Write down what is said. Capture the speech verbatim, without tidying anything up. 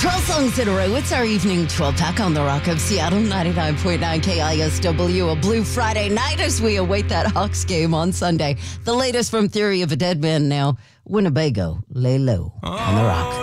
twelve songs in a row. It's our evening twelve-pack on the Rock of Seattle, ninety-nine point nine K I S W. A blue Friday night as we await that Hawks game on Sunday. The latest from Theory of a Dead Man now. Winnebago, lay low on the Rock.